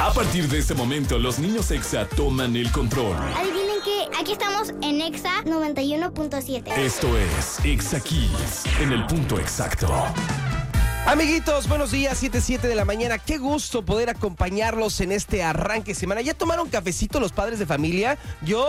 A partir de este momento, los niños Exa toman el control. Adivinen qué, aquí estamos en Exa 91.7. Esto es Exa Kids, en el punto exacto. Amiguitos, buenos días, 7:07 de la mañana. Qué gusto poder acompañarlos en este arranque de semana. ¿Ya tomaron cafecito los padres de familia? Yo...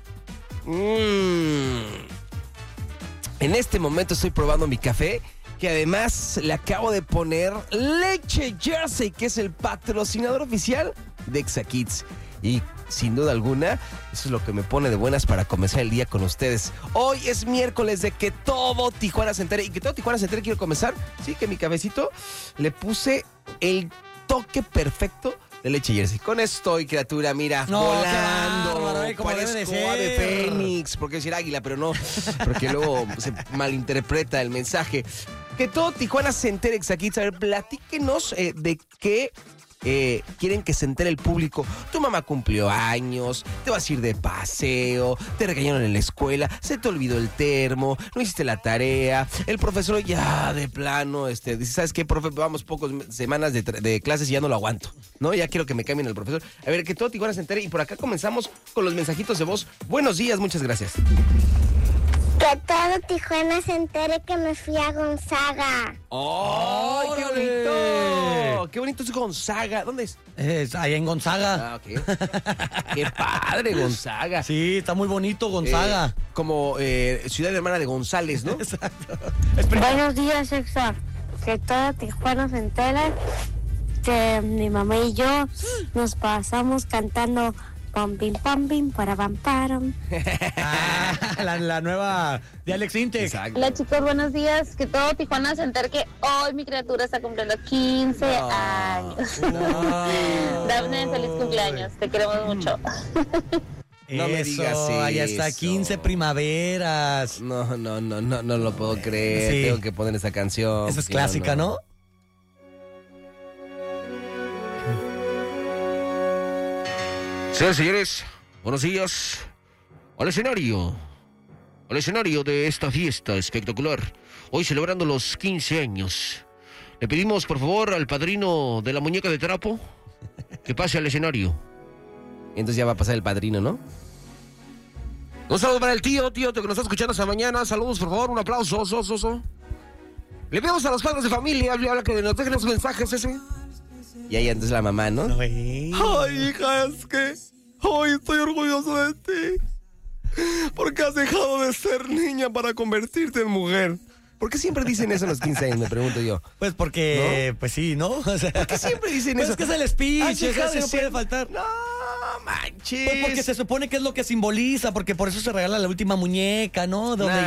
En este momento estoy probando mi café, que además le acabo de poner Leche Jersey, que es el patrocinador oficial de Exa Kids. Y sin duda alguna, eso es lo que me pone de buenas para comenzar el día con ustedes. Hoy es miércoles de que todo Tijuana se entere. Y que todo Tijuana se entere, quiero comenzar. Sí, que mi cafecito le puse el toque perfecto de Leche Jersey. Con esto estoy, criatura, mira, volando. Como debe de ser. Ave fénix, porque decir águila, pero no, porque luego se malinterpreta el mensaje. Que todo Tijuana se entere, Exa Kids. A ver, platíquenos de qué quieren que se entere el público. Tu mamá cumplió años, te vas a ir de paseo, te regañaron en la escuela, se te olvidó el termo, no hiciste la tarea, el profesor ya de plano dice, ¿sabes qué, profe? Vamos pocas semanas de clases y ya no lo aguanto, ¿no? Ya quiero que me cambien el profesor. A ver, que todo Tijuana se entere. Y por acá comenzamos con los mensajitos de voz. Buenos días, muchas gracias. Que todo Tijuana se entere que me fui a Gonzaga. ¡Ay, qué bonito! ¡Qué bonito es Gonzaga! ¿Dónde es? Es ahí en Gonzaga. Ah, ok. ¡Qué padre, Gonzaga! Sí, está muy bonito Gonzaga. Como ciudad hermana de González, ¿no? Exacto. Buenos días, Exa. Que todo Tijuana se entere que mi mamá y yo nos pasamos cantando pam, pim, para pam, param. La nueva de Alex Intec. Exacto. Hola chicos, buenos días. Que todo Tijuana se entere que hoy mi criatura está cumpliendo 15 años. Dafne, feliz cumpleaños. Te queremos mucho. No me digas eso. Allá está 15 primaveras. No lo puedo creer. Sí. Tengo que poner esa canción. Esa es clásica, ¿no? Señores, señores, buenos días. Al escenario de esta fiesta espectacular. Hoy celebrando los 15 años. Le pedimos, por favor, al padrino de la muñeca de trapo que pase al escenario. Entonces ya va a pasar el padrino, ¿no? Un saludo para el tío que nos está escuchando esta mañana. Saludos, por favor, un aplauso. Le pedimos a los padres de familia que nos dejen los mensajes ese. Y ahí antes la mamá, ¿no? Ay, hija, es que hoy estoy orgulloso de ti. Porque has dejado de ser niña para convertirte en mujer. ¿Por qué siempre dicen eso a los 15 años, me pregunto yo? pues porque, ¿No? pues sí, ¿no? O sea, ¿Por qué siempre dicen pues eso? es que es el speech, Has dejado eso de no ser- puede faltar. No manches. Pues porque se supone que es lo que simboliza, porque por eso se regala la última muñeca, ¿no? Donde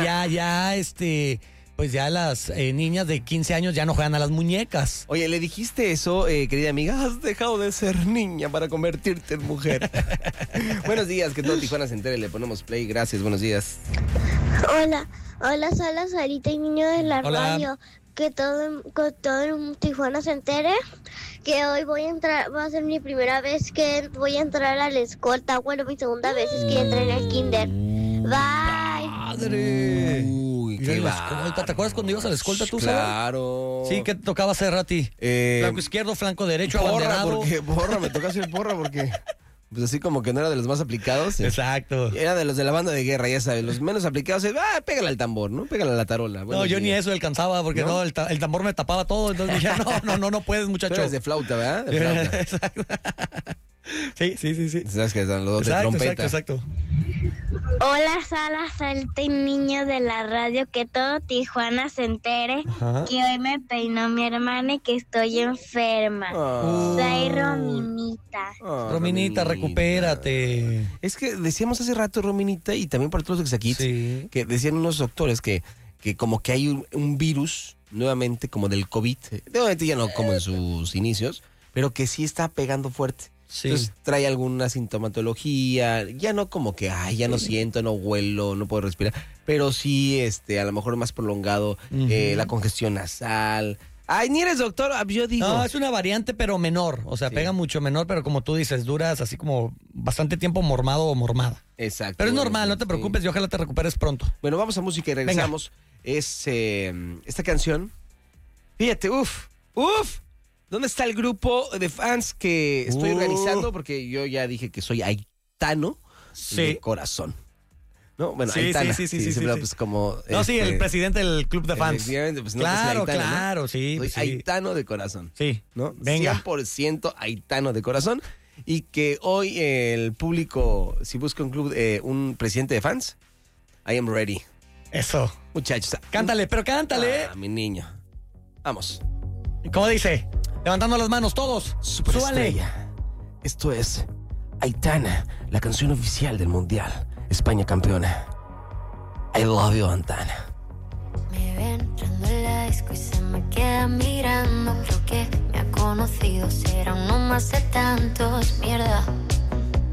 pues ya las niñas de 15 años ya no juegan a las muñecas. Oye, ¿le dijiste eso, querida amiga? Has dejado de ser niña para convertirte en mujer. Buenos días, que todo Tijuana se entere. Le ponemos play. Gracias, buenos días. Hola, soy la Sarita y niño de la Hola. radio. Que todo Tijuana se entere que hoy voy a entrar, va a ser mi primera vez que voy a entrar a la escolta. Bueno, mi segunda vez es que entré en el kinder. Bye. ¡Padre! Uy, Mira qué la va. escolta. ¿Te acuerdas cuando ibas a la escolta tú, Sara? Claro. Sí, ¿qué te tocaba hacer a ti? Flanco izquierdo, flanco derecho, abanderado. Me toca hacer porra porque pues así como que no era de los más aplicados. Exacto. Era de los de la banda de guerra, ya sabes, los menos aplicados. Pégale al tambor, ¿no? Pégale a la tarola. No, Buenos yo ni días. eso alcanzaba porque ¿No? el tambor me tapaba todo. Entonces dije, no puedes, Tú muchacho. eres de flauta, ¿verdad? De flauta. Exacto. Sí. Sabes que están los dos de Exacto, trompeta. exacto. Hola, Sala, Sarita y niño de la radio. Que todo Tijuana se entere Ajá. que hoy me peinó mi hermana y que estoy enferma. Soy Rominita. Rominita, recupérate. Es que decíamos hace rato, Rominita, y también para todos los Exa Kids, Sí. que decían unos doctores que como que hay un virus, nuevamente, como del COVID. Nuevamente ya no como en sus inicios, pero que sí está pegando fuerte. Sí. Entonces trae alguna sintomatología, ya no como que, ya no siento, no huelo, no puedo respirar, pero sí, a lo mejor más prolongado, la congestión nasal. Ay, ni eres doctor, yo digo. No, es una variante, pero menor. O sea, Sí. pega mucho menor, pero como tú dices, duras así como bastante tiempo mormado o mormada. Exacto. Pero es normal, no te Sí. preocupes y ojalá te recuperes pronto. Bueno, vamos a música y regresamos. Es esta canción. Fíjate, ¿Dónde está el grupo de fans que estoy organizando? Porque yo ya dije que soy aitano de corazón. ¿No? Bueno, Sí, Aitana. sí. Pues como... No, sí, el presidente del club de fans. Efectivamente, pues no, Claro, que sea aitano, claro, ¿no? sí, Soy sí. aitano de corazón. Sí, ¿No? venga. 100% aitano de corazón. Y que hoy el público, si busca un club, un presidente de fans, I am ready. Eso. Muchachos. Cántale, pero cántale. Mi niño. Vamos. ¿Cómo dice? Levantando las manos todos. Súbale. Superestrella. Esto es Aitana, la canción oficial del Mundial. España campeona. I love you, Aitana. Me ven entrando en la disco y se me queda mirando. Creo que me ha conocido, será uno más de tantos. Mierda.